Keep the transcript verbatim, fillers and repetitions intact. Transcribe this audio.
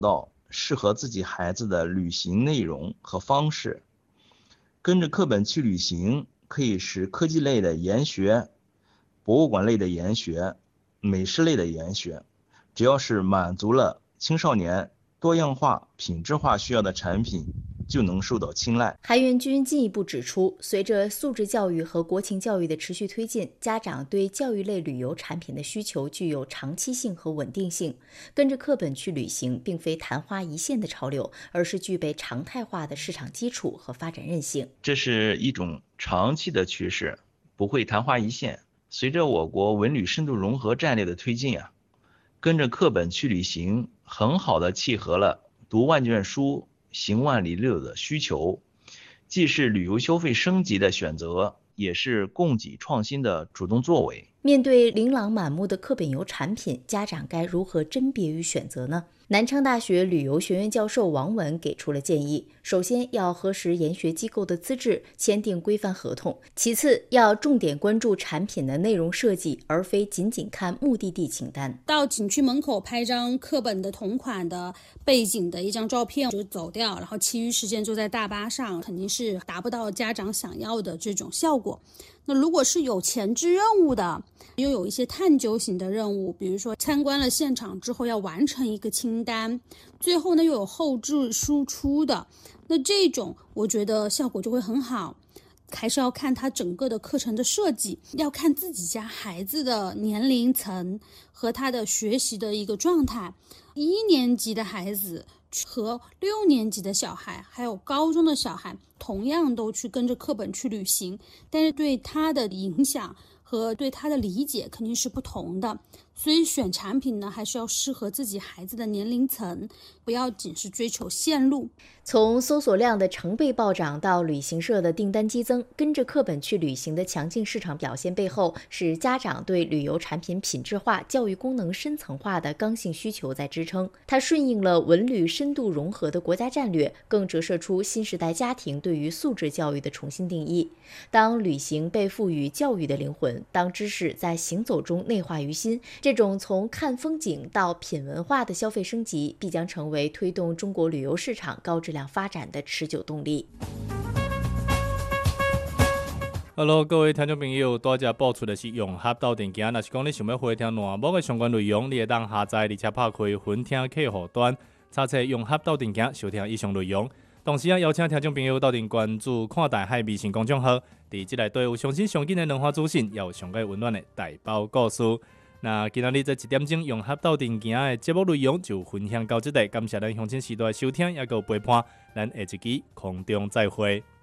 到适合自己孩子的旅行内容和方式。跟着课本去旅行，可以是科技类的研学、博物馆类的研学、美食类的研学，只要是满足了青少年多样化、品质化需要的产品，就能受到青睐。 韩元军进一步指出，随着素质教育和国情教育的持续推进，家长对教育类旅游产品的需求具有长期性和稳定性。跟着课本去旅行，并非昙花一现的潮流，而是具备常态化的市场基础和发展韧性。 这是一种长期的趋势，不会昙花一现。随着我国文旅深度融合战略的推进啊，跟着课本去旅行，很好的契合了读万卷书、行万里路的需求，既是旅游消费升级的选择，也是供给创新的主动作为。 面对琳琅满目的课本游产品，家长该如何甄别与选择呢？南昌大学旅游学院教授王文给出了建议：首先要核实研学机构的资质，签订规范合同；其次要重点关注产品的内容设计，而非仅仅看目的地清单。 到景区门口拍张课本的同款的背景的一张照片就走掉，然后其余时间就在大巴上，肯定是达不到家长想要的这种效果。那如果是有前置任务的，又有一些探究型的任务，比如说参观了现场之后要完成一个清单，最后呢又有后置输出的，那这种我觉得效果就会很好。还是要看他整个的课程的设计，要看自己家孩子的年龄层和他的学习的一个状态。一年级的孩子和六年级的小孩还有高中的小孩同样都去跟着课本去旅行，但是对他的影响和对他的理解肯定是不同的，所以选产品呢还是要适合自己孩子的年龄层，不要仅是追求线路。 从搜索量的成倍暴涨到旅行社的订单激增，跟着课本去旅行的强劲市场表现背后，是家长对旅游产品品质化、教育功能深层化的刚性需求在支撑。它顺应了文旅深度融合的国家战略，更折射出新时代家庭对于素质教育的重新定义。当旅行被赋予教育的灵魂，当知识在行走中内化于心，这种从看风景到品文化的消费升级，必将成为推动中国旅游市场高质量发展的持久动力。 Hello， 各位听众朋友，大家播出的是融合到电影。若是讲你想要回听栏目的相关内容，你会当下载而且拍开分听客户端，查册融合到电影收听以上内容。同时啊，邀请听众朋友到店关注看大海微信公众号，伫这内底有相信上紧的文化资讯，也有上个温暖的大包故事。那今仔日这一点钟融合到电影的节目内容就分享到这里，感谢咱乡亲时代的收听，也有陪伴，咱下一期空中再会。